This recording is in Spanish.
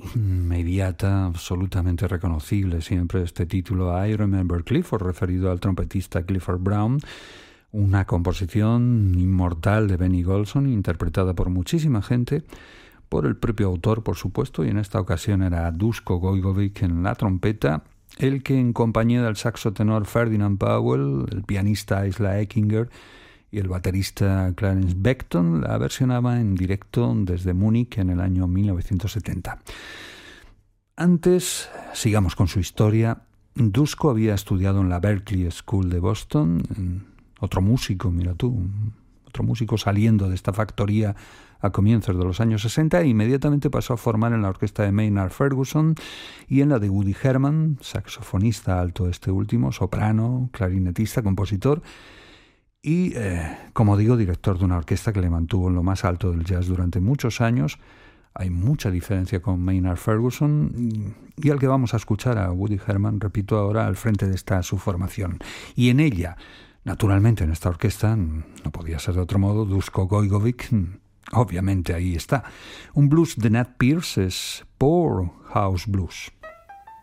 inmediata, absolutamente reconocible siempre este título, I Remember Clifford, referido al trompetista Clifford Brown, una composición inmortal de Benny Golson, interpretada por muchísima gente, por el propio autor, por supuesto, y en esta ocasión era Duško Gojković en la trompeta, el que en compañía del saxo tenor Ferdinand Powell, el pianista Isla Eckinger y el baterista Clarence Beckton la versionaba en directo desde Múnich en el año 1970. Antes, sigamos con su historia. Duško había estudiado en la Berklee School de Boston, otro músico, mira tú, otro músico saliendo de esta factoría a comienzos de los años 60, e inmediatamente pasó a formar en la orquesta de Maynard Ferguson y en la de Woody Herman, saxofonista alto este último, soprano, clarinetista, compositor y, como digo, director de una orquesta que le mantuvo en lo más alto del jazz durante muchos años. Hay mucha diferencia con Maynard Ferguson y al que vamos a escuchar, a Woody Herman, repito, ahora al frente de esta su formación. Y en ella, naturalmente en esta orquesta, no podía ser de otro modo, Duško Gojković, obviamente ahí está. Un blues de Nat Pierce es Poorhouse Blues.